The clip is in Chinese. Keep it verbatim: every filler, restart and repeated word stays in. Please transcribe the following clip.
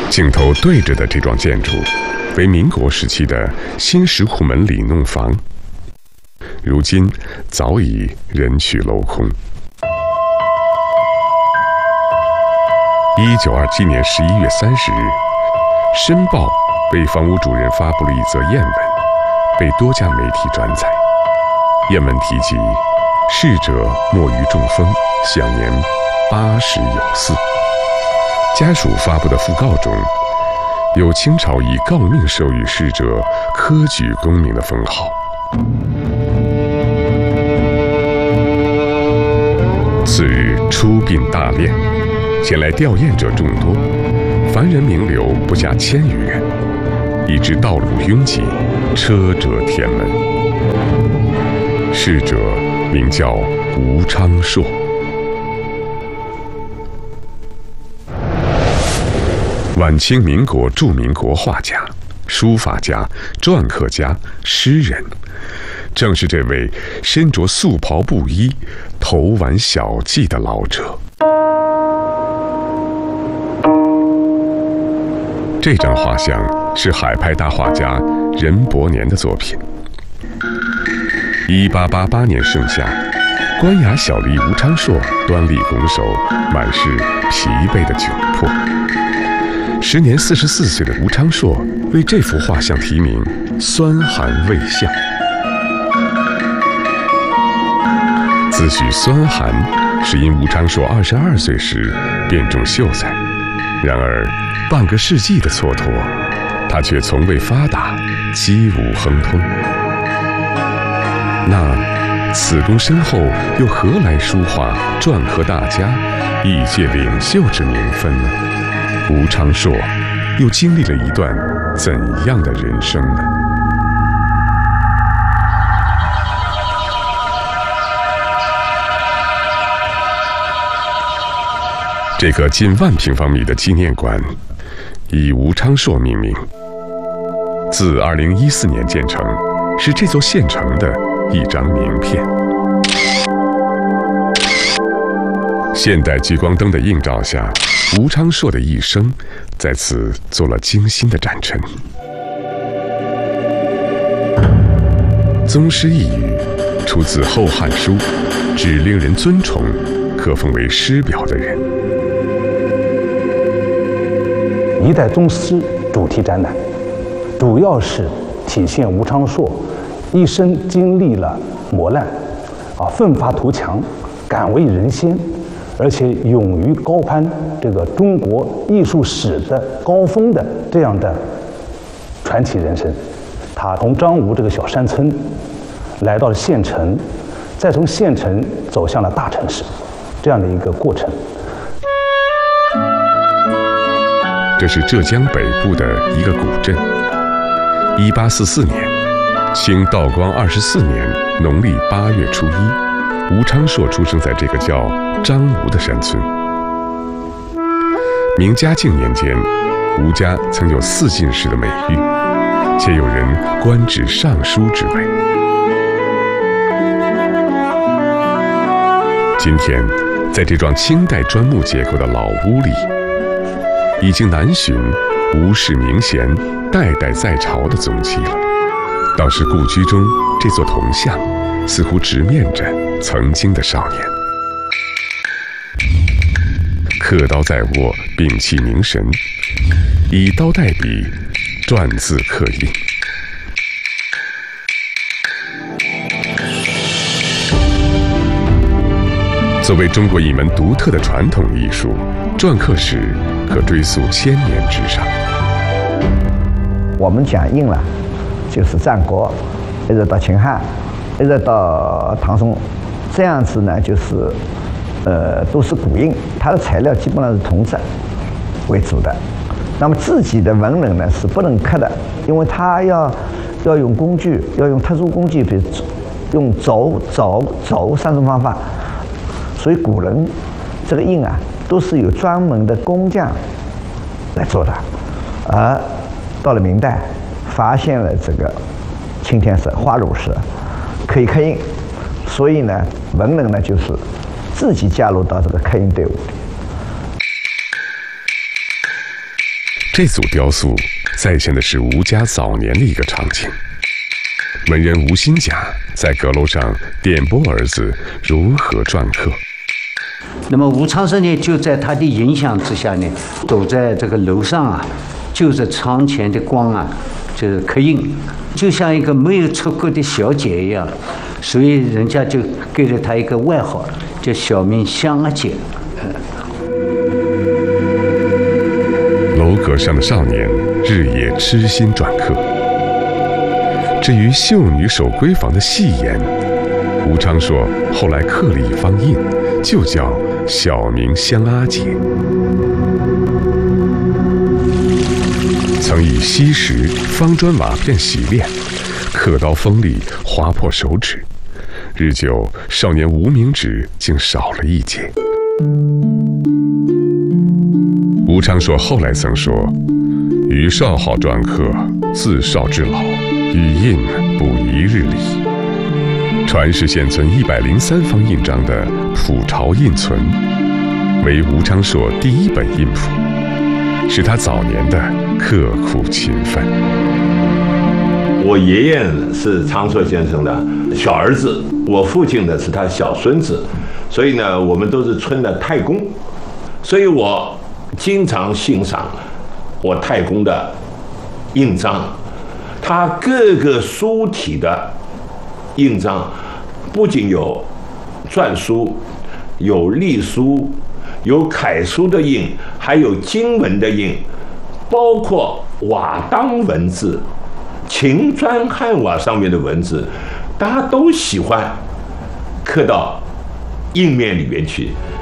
镜头对着的这幢建筑，为民国时期的新石库门里弄房，如今早已人去楼空。一九二七年十一月三十日，《申报》为房屋主人发布了一则谚文，被多家媒体转载。谚文提及，逝者没于中风，享年八十有四。家属发布的讣告中，有清朝以诰命授予逝者科举功名的封号。次日出殡大殓，前来吊唁者众多，凡人名流不下千余人，以致道路拥挤，车辙填门。逝者名叫吴昌硕。晚清民国著名国画家、书法家、篆刻家、诗人，正是这位身着素袍布衣、头挽小髻的老者。这张画像是海派大画家任伯年的作品。一八八八年盛夏，官衙小吏吴昌硕端立拱手，满是疲惫的窘迫。时年四十四岁的吴昌硕为这幅画像题名“酸寒未相”。自诩酸寒，是因吴昌硕二十二岁时便中秀才，然而半个世纪的蹉跎，他却从未发达，几无亨通。那此功身后又何来书画、篆刻大家、艺界领袖之名分呢？吴昌硕又经历了一段怎样的人生呢？这个近万平方米的纪念馆以吴昌硕命名，自二零一四年建成，是这座县城的一张名片。现代聚光灯的映照下，吴昌硕的一生在此做了精心的展陈。宗师一语出自《后汉书》，指令人尊崇，可奉为师表的人。 一代宗师主题展览，主要是体现吴昌硕一生经历了磨难，啊，奋发图强，敢为人先，而且勇于高攀这个中国艺术史的高峰的这样的传奇人生。他从张吴这个小山村来到了县城，再从县城走向了大城市，这样的一个过程。 这是浙江北部的一个古镇。一八四四年，清道光二十四年农历八月初一，吴昌硕出生在这个叫张吴的山村。明嘉靖年间，吴家曾有四进士的美誉，且有人官至尚书之位。今天，在这幢清代砖木结构的老屋里，已经难寻吴氏名贤代代在朝的踪迹了。倒是故居中这座铜像，似乎直面着曾经的少年。刻刀在握，屏气凝神，以刀代笔，篆字刻印。作为中国一门独特的传统艺术，篆刻史可追溯千年之上。 我们讲印了，就是战国，一直到秦汉，一直到唐宋，这样子呢，就是呃都是古印，它的材料基本上是铜质为主的。那么自己的文人呢是不能刻的，因为它要要用工具，要用特殊工具，比如用轴、轴、轴三种方法。所以古人这个印啊，都是有专门的工匠来做的。而到了明代，发现了这个青天石、花乳石可以刻印，所以呢，文人呢就是自己加入到这个刻印队伍里。 这组雕塑再现的是吴家早年的一个场景。文人吴新甲在阁楼上点拨儿子如何篆刻。 那么吴昌寿呢，就在他的影响之下呢，躲在这个楼上啊，就着窗前的光啊，就是刻印，就像一个没有出过的小姐一样，所以人家就给了他一个外号，叫小名香阿姐。 楼阁上的少年日夜痴心篆刻。至于秀女守闺房的戏言，吴昌硕后来刻了一方印，就叫小名香阿姐。曾以锡石、方砖瓦片洗练，刻刀锋利，划破手指。日久，少年无名指竟少了一截。吴昌硕后来曾说：“余少好篆刻，自少至老，以印不一日理。”传世现存一百零三方印章的《普朝印存》，为吴昌硕第一本印谱，是他早年的刻苦勤奋。 我爷爷是昌硕先生的小儿子，我父亲呢是他小孙子，所以呢，我们都是村的太公，所以我经常欣赏我太公的印章，他各个书体的印章不仅有篆书、有隶书、有楷书的印，还有经文的印，包括瓦当文字、秦砖汉瓦上面的文字，大家都喜欢刻到印面里面去。